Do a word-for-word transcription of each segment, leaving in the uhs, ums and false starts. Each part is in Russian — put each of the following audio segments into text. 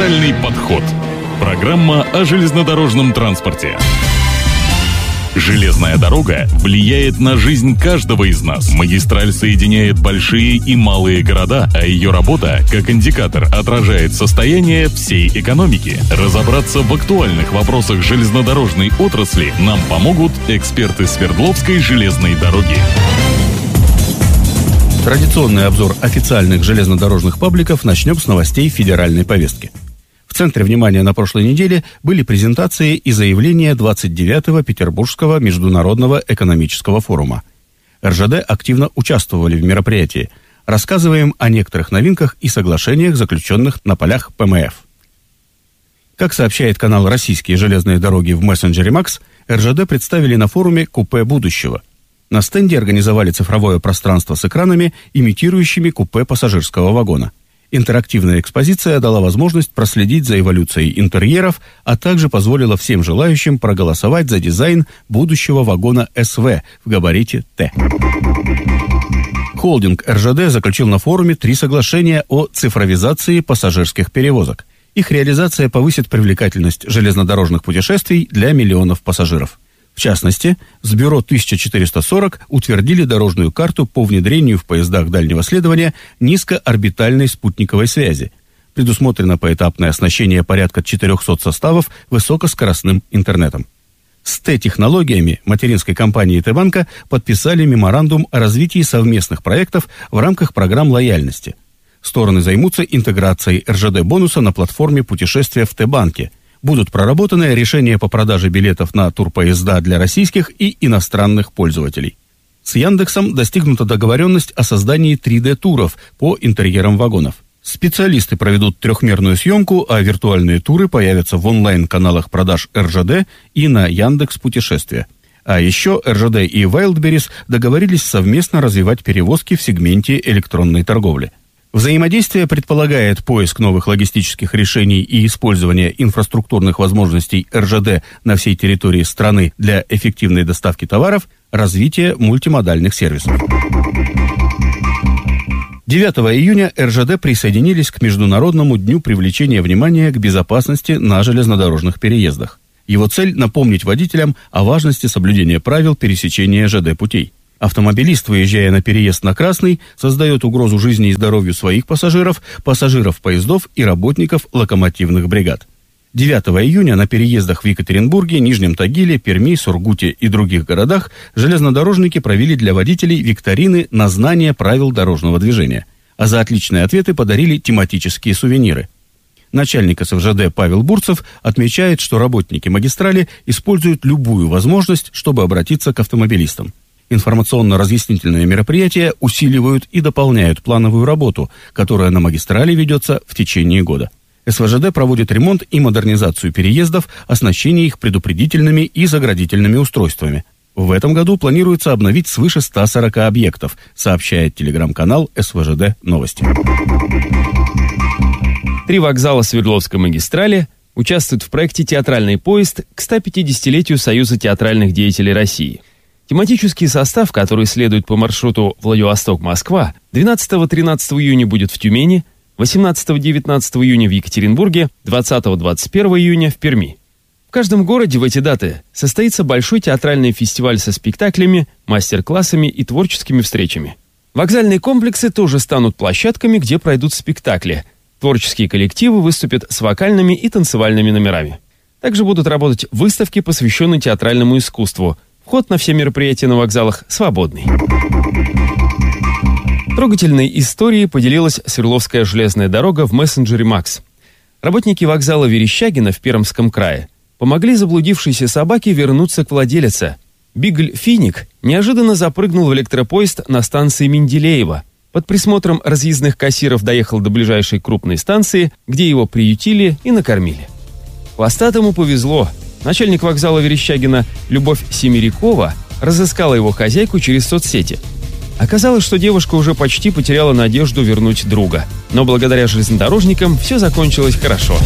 Магистральный подход. Программа о железнодорожном транспорте. Железная дорога влияет на жизнь каждого из нас. Магистраль соединяет большие и малые города, а ее работа, как индикатор, отражает состояние всей экономики. Разобраться в актуальных вопросах железнодорожной отрасли нам помогут эксперты Свердловской железной дороги. Традиционный обзор официальных железнодорожных пабликов начнем с новостей федеральной повестки. В центре внимания на прошлой неделе были презентации и заявления двадцать девятого Петербургского международного экономического форума. эр жэ дэ активно участвовали в мероприятии. Рассказываем о некоторых новинках и соглашениях, заключенных на полях пэ эм эф. Как сообщает канал «Российские железные дороги» в мессенджере Макс, эр жэ дэ представили на форуме купе будущего. На стенде организовали цифровое пространство с экранами, имитирующими купе пассажирского вагона. Интерактивная экспозиция дала возможность проследить за эволюцией интерьеров, а также позволила всем желающим проголосовать за дизайн будущего вагона эс вэ в габарите Т. Холдинг эр жэ дэ заключил на форуме три соглашения о цифровизации пассажирских перевозок. Их реализация повысит привлекательность железнодорожных путешествий для миллионов пассажиров. В частности, с бюро тысяча четыреста сорок утвердили дорожную карту по внедрению в поездах дальнего следования низкоорбитальной спутниковой связи. Предусмотрено поэтапное оснащение порядка четырехсот составов высокоскоростным интернетом. С Т-технологиями материнской компании Т-банка подписали меморандум о развитии совместных проектов в рамках программ лояльности. Стороны займутся интеграцией эр жэ дэ-бонуса на платформе путешествия в Т-банке. Будут проработаны решения по продаже билетов на турпоезда для российских и иностранных пользователей. С Яндексом достигнута договоренность о создании три дэ-туров по интерьерам вагонов. Специалисты проведут трехмерную съемку, а виртуальные туры появятся в онлайн-каналах продаж эр жэ дэ и на Яндекс.Путешествия. А еще эр жэ дэ и Wildberries договорились совместно развивать перевозки в сегменте электронной торговли. Взаимодействие предполагает поиск новых логистических решений и использование инфраструктурных возможностей эр жэ дэ на всей территории страны для эффективной доставки товаров, развитие мультимодальных сервисов. девятого июня эр жэ дэ присоединились к Международному дню привлечения внимания к безопасности на железнодорожных переездах. Его цель – напомнить водителям о важности соблюдения правил пересечения жэ дэ-путей. Автомобилист, выезжая на переезд на красный, создает угрозу жизни и здоровью своих пассажиров, пассажиров поездов и работников локомотивных бригад. девятого июня на переездах в Екатеринбурге, Нижнем Тагиле, Перми, Сургуте и других городах железнодорожники провели для водителей викторины на знание правил дорожного движения, а за отличные ответы подарили тематические сувениры. Начальник эс эф жэ дэ Павел Бурцев отмечает, что работники магистрали используют любую возможность, чтобы обратиться к автомобилистам. Информационно-разъяснительные мероприятия усиливают и дополняют плановую работу, которая на магистрали ведется в течение года. эс вэ жэ дэ проводит ремонт и модернизацию переездов, оснащение их предупредительными и заградительными устройствами. В этом году планируется обновить свыше ста сорока объектов, сообщает телеграм-канал эс вэ жэ дэ Новости. Три вокзала Свердловской магистрали участвуют в проекте «Театральный поезд» к ста пятидесятилетию Союза театральных деятелей России. Тематический состав, который следует по маршруту Владивосток-Москва, двенадцатого-тринадцатого июня будет в Тюмени, восемнадцатого-девятнадцатого июня в Екатеринбурге, двадцатого-двадцать первого июня в Перми. В каждом городе в эти даты состоится большой театральный фестиваль со спектаклями, мастер-классами и творческими встречами. Вокзальные комплексы тоже станут площадками, где пройдут спектакли. Творческие коллективы выступят с вокальными и танцевальными номерами. Также будут работать выставки, посвященные театральному искусству. Вход на все мероприятия на вокзалах свободный. Трогательной историей поделилась Свердловская железная дорога в мессенджере Макс. Работники вокзала Верещагино в Пермском крае помогли заблудившейся собаке вернуться к владелице. Бигль Финик неожиданно запрыгнул в электропоезд на станции Менделеева. Под присмотром разъездных кассиров доехал до ближайшей крупной станции, где его приютили и накормили. Хвостатому повезло. Начальник вокзала Верещагино Любовь Семерякова разыскала его хозяйку через соцсети. Оказалось, что девушка уже почти потеряла надежду вернуть друга. Но благодаря железнодорожникам все закончилось хорошо.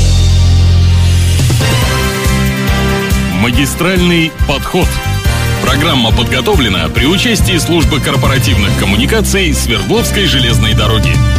Магистральный подход. Программа подготовлена при участии службы корпоративных коммуникаций Свердловской железной дороги.